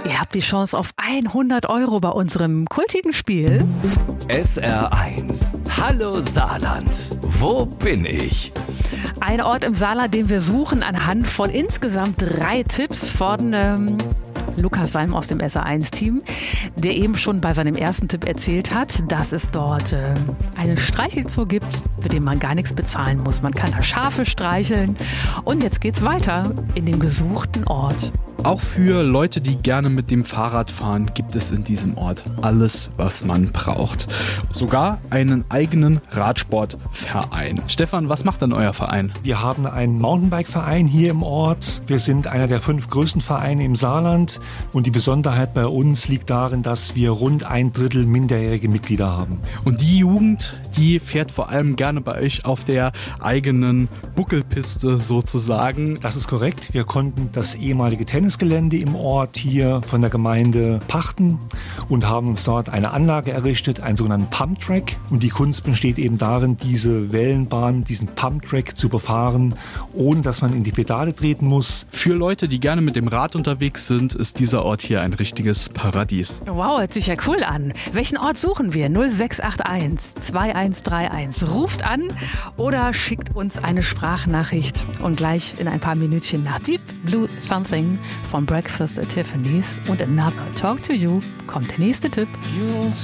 Ihr habt die Chance auf 100 € bei unserem kultigen Spiel. SR1. Hallo Saarland. Wo bin ich? Ein Ort im Saarland, den wir suchen anhand von insgesamt 3 Tipps von Lukas Salm aus dem SR1-Team, der eben schon bei seinem ersten Tipp erzählt hat, dass es dort einen Streichelzoo gibt, für den man gar nichts bezahlen muss. Man kann da Schafe streicheln. Und jetzt geht's weiter in dem gesuchten Ort. Auch für Leute, die gerne mit dem Fahrrad fahren, gibt es in diesem Ort alles, was man braucht. Sogar einen eigenen Radsportverein. Stefan, was macht denn euer Verein? Wir haben einen Mountainbike-Verein hier im Ort. Wir sind einer der 5 größten Vereine im Saarland. Und die Besonderheit bei uns liegt darin, dass wir rund 1/3 minderjährige Mitglieder haben. Und die Jugend, die fährt vor allem gerne bei euch auf der eigenen Buckelpiste sozusagen. Das ist korrekt. Wir konnten das ehemalige Tennisgelände im Ort hier von der Gemeinde pachten und haben uns dort eine Anlage errichtet, einen sogenannten Pumptrack. Und die Kunst besteht eben darin, diese Wellenbahn, diesen Pumptrack zu befahren, ohne dass man in die Pedale treten muss. Für Leute, die gerne mit dem Rad unterwegs sind, ist dieser Ort hier ein richtiges Paradies. Wow, hört sich ja cool an. Welchen Ort suchen wir? 0681 2131. Ruft an oder schickt uns eine Sprachnachricht. Und gleich in ein paar Minütchen nach Deep Blue Something von Breakfast at Tiffany's und Another Talk to You kommt der nächste Tipp.